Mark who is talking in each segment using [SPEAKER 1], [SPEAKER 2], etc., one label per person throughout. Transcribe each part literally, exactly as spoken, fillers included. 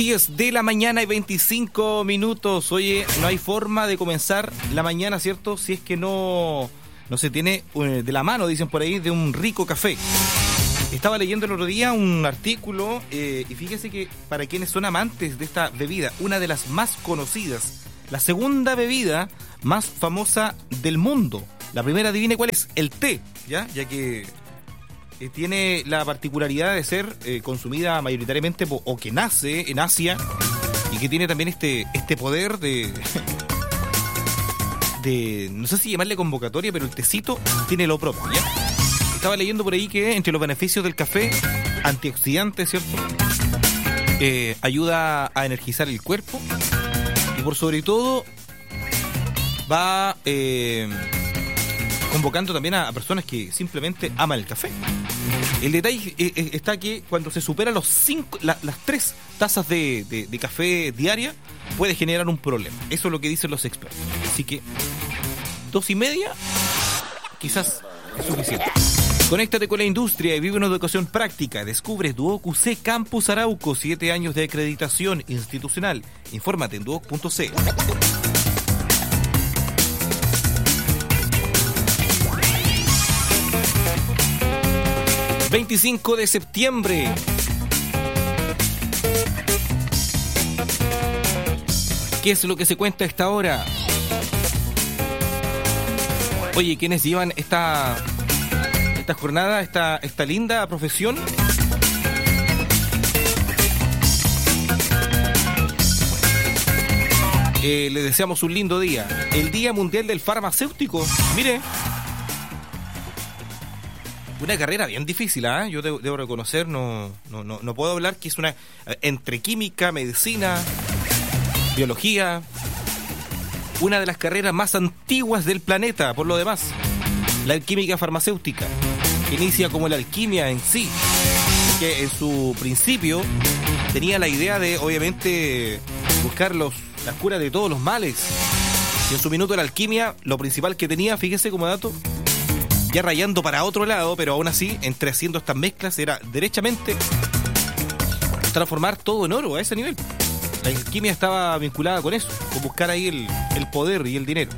[SPEAKER 1] diez de la mañana y veinticinco minutos. Oye, no hay forma de comenzar la mañana, ¿cierto? Si es que no, no se tiene eh, de la mano, dicen por ahí, de un rico café. Estaba leyendo el otro día un artículo eh, y fíjese que para quienes son amantes de esta bebida, una de las más conocidas, la segunda bebida más famosa del mundo. La primera, adivine cuál es, el té, ¿ya? Ya que eh, tiene la particularidad de ser eh, consumida mayoritariamente po, o que nace en Asia y que tiene también este, este poder de, de, no sé si llamarle convocatoria, pero el tecito tiene lo propio, ¿ya? Estaba leyendo por ahí que entre los beneficios del café, antioxidante, ¿cierto? Eh, ayuda a energizar el cuerpo y por sobre todo va eh, convocando también a, a personas que simplemente aman el café. El detalle eh, eh, está que cuando se superan los cinco, la, las tres tazas de, de, de café diaria puede generar un problema. Eso es lo que dicen los expertos. Así que dos y media quizás es suficiente. Conéctate con la industria y vive una educación práctica. Descubre Duoc U C Campus Arauco, siete años de acreditación institucional. Infórmate en duoc punto c l. veinticinco de septiembre. ¿Qué es lo que se cuenta a esta hora? Oye, ¿quiénes llevan esta... esta jornada, esta, esta linda profesión? Eh, le deseamos un lindo día. El Día Mundial del Farmacéutico. Mire, una carrera bien difícil, ¿eh? Yo debo, debo reconocer, no, no, no, no puedo hablar que es una entre química, medicina, biología, una de las carreras más antiguas del planeta, por lo demás. La química farmacéutica inicia como la alquimia en sí, que en su principio tenía la idea de, obviamente, buscar los, las curas de todos los males. Y en su minuto la alquimia, lo principal que tenía, fíjese como dato, ya rayando para otro lado, pero aún así, entre haciendo estas mezclas, era derechamente transformar todo en oro a ese nivel. La alquimia estaba vinculada con eso, con buscar ahí el, el poder y el dinero.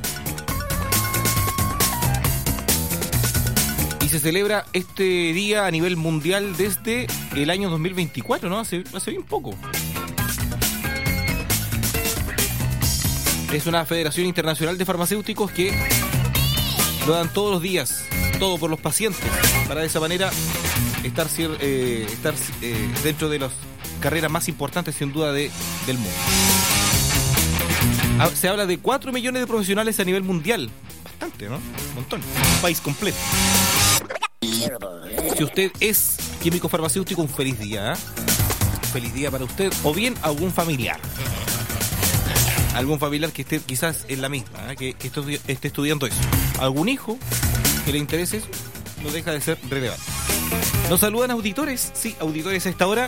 [SPEAKER 1] Se celebra este día a nivel mundial desde el año dos mil veinticuatro, ¿no? Hace, hace bien poco. Es una federación internacional de farmacéuticos que lo dan todos los días, todo por los pacientes, para de esa manera estar, eh, estar eh, dentro de las carreras más importantes, sin duda, de, del mundo. Se habla de cuatro millones de profesionales a nivel mundial. Bastante, ¿no? Un montón. Un país completo. Si usted es químico farmacéutico, un feliz día, ¿eh? Un feliz día para usted, o bien algún familiar. Algún familiar que esté quizás en la misma, ¿eh? que, que esté, esté estudiando eso. Algún hijo que le interese eso, no deja de ser relevante. Nos saludan auditores, sí, auditores a esta hora.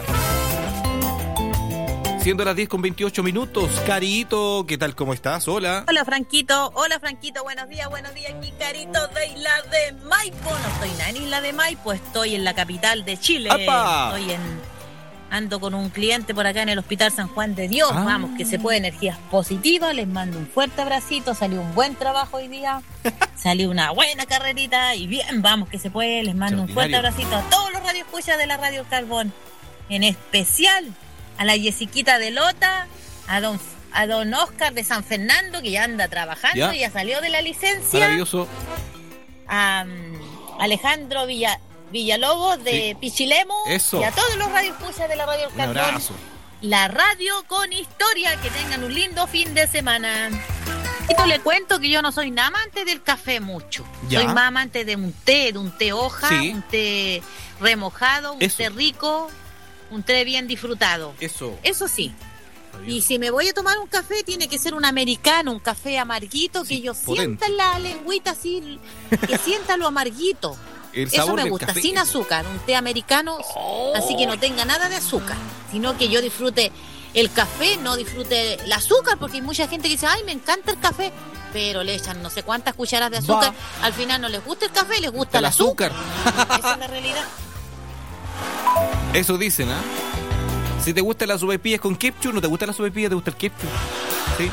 [SPEAKER 1] Siendo las diez con veintiocho minutos. Carito, ¿qué tal? ¿Cómo estás? Hola.
[SPEAKER 2] Hola, Franquito. Hola, Franquito. Buenos días, buenos días. Aquí, Carito de Isla de Maipo. No estoy nada en Isla de Maipo, estoy en la capital de Chile.
[SPEAKER 1] ¡Apa!
[SPEAKER 2] Estoy en... Ando con un cliente por acá en el Hospital San Juan de Dios. Ah. Vamos, que se puede, energías positivas. Les mando un fuerte abracito. Salió un buen trabajo hoy día. Salió una buena carrerita. Y bien, vamos, que se puede. Les mando un fuerte abracito a todos los radioescuchas de la Radio Carbón. En especial a la Jessiquita de Lota, a don, a don Oscar de San Fernando, que ya anda trabajando, ya, ya salió de la licencia.
[SPEAKER 1] Maravilloso.
[SPEAKER 2] A um, Alejandro Villa, Villalobos de sí. Pichilemu.
[SPEAKER 1] Eso.
[SPEAKER 2] Y a todos los radioescuchas de la Radio
[SPEAKER 1] Un
[SPEAKER 2] Carbón.
[SPEAKER 1] abrazo.
[SPEAKER 2] La radio con historia. Que tengan un lindo fin de semana. Y le cuento que yo no soy nada amante del café mucho. ¿Ya? Soy más amante de un té, de un té hoja, sí. un té remojado, un Eso. té rico, un té bien disfrutado.
[SPEAKER 1] Eso.
[SPEAKER 2] Eso sí. Y si me voy a tomar un café, tiene que ser un americano, un café amarguito, sí, que yo potente. Sienta la lengüita así, que sienta lo amarguito. El Eso me gusta, café. Sin azúcar, un té americano, oh. así que no tenga nada de azúcar, sino que yo disfrute el café, no disfrute el azúcar, porque hay mucha gente que dice, ay, me encanta el café, pero le echan no sé cuántas cucharadas de azúcar, Va. Al final no les gusta el café, les gusta el, el azúcar. azúcar. Esa es la realidad.
[SPEAKER 1] Eso dicen, ¿ah? ¿eh? Si te gustan las sopaipillas con ketchup, no te gustan las sopaipillas, te gusta el ketchup. ¿Sí?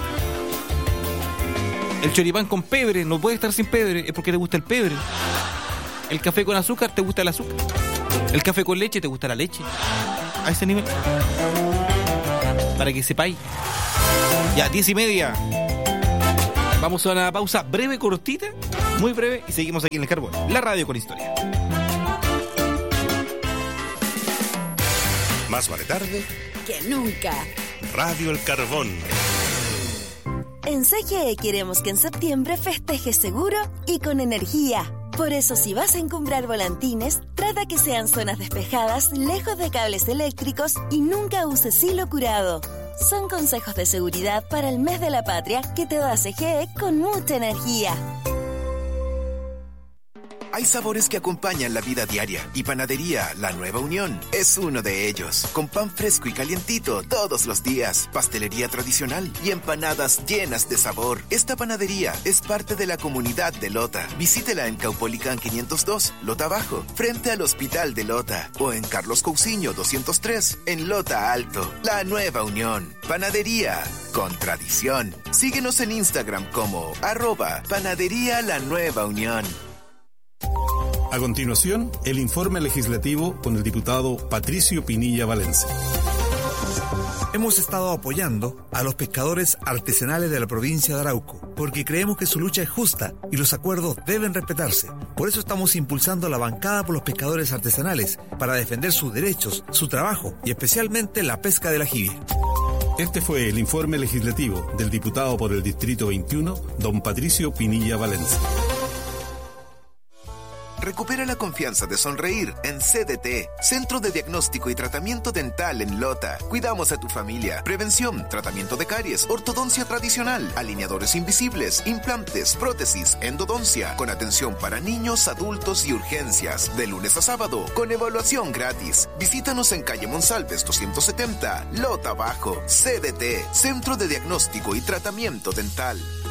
[SPEAKER 1] El choripán con pebre, no puede estar sin pebre, es porque te gusta el pebre. El café con azúcar, te gusta el azúcar. El café con leche, te gusta la leche. A ese nivel. Para que sepáis. Ya, diez y media. Vamos a una pausa breve, cortita, muy breve, y seguimos aquí en El Carbón, la radio con historia.
[SPEAKER 3] Más vale tarde
[SPEAKER 4] que nunca.
[SPEAKER 3] Radio El Carbón.
[SPEAKER 4] En C G E queremos que en septiembre festejes seguro y con energía. Por eso, si vas a encumbrar volantines, trata que sean zonas despejadas, lejos de cables eléctricos y nunca uses hilo curado. Son consejos de seguridad para el mes de la patria que te da C G E con mucha energía.
[SPEAKER 5] Hay sabores que acompañan la vida diaria y Panadería La Nueva Unión es uno de ellos. Con pan fresco y calientito todos los días, pastelería tradicional y empanadas llenas de sabor. Esta panadería es parte de la comunidad de Lota. Visítela en Caupolicán quinientos dos, Lota Bajo, frente al Hospital de Lota, o en Carlos Cousiño doscientos tres, en Lota Alto. La Nueva Unión, panadería con tradición. Síguenos en Instagram como arroba Panadería La Nueva Unión.
[SPEAKER 3] A continuación, el informe legislativo con el diputado Patricio Pinilla Valencia.
[SPEAKER 6] Hemos estado apoyando a los pescadores artesanales de la provincia de Arauco, porque creemos que su lucha es justa y los acuerdos deben respetarse. Por eso estamos impulsando la bancada por los pescadores artesanales, para defender sus derechos, su trabajo y especialmente la pesca de la jibia.
[SPEAKER 3] Este fue el informe legislativo del diputado por el Distrito veintiuno, don Patricio Pinilla Valencia.
[SPEAKER 5] Recupera la confianza de sonreír en C D T, Centro de Diagnóstico y Tratamiento Dental en Lota. Cuidamos a tu familia. Prevención, tratamiento de caries, ortodoncia tradicional, alineadores invisibles, implantes, prótesis, endodoncia, con atención para niños, adultos y urgencias. De lunes a sábado, con evaluación gratis. Visítanos en calle Monsalves doscientos setenta, Lota Bajo. C D T, Centro de Diagnóstico y Tratamiento Dental.